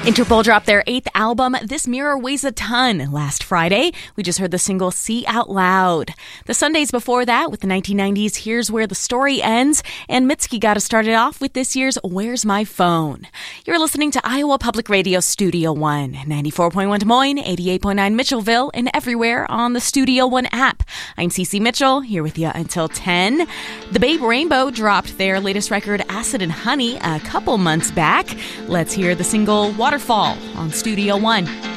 Interpol dropped their 8th album, This Mirror Weighs a Ton, last Friday. We just heard the single See Out Loud. The Sundays before that, with the 1990s, Here's Where the Story Ends, and Mitski got us started off with this year's Where's My Phone. You're listening to Iowa Public Radio Studio One, 94.1 Des Moines, 88.9 Mitchellville, and everywhere on the Studio One app. I'm Cece Mitchell, here with you until 10. The Babe Rainbow dropped their latest record, Acid and Honey, a couple months back. Let's hear the single Waterfall on Studio One.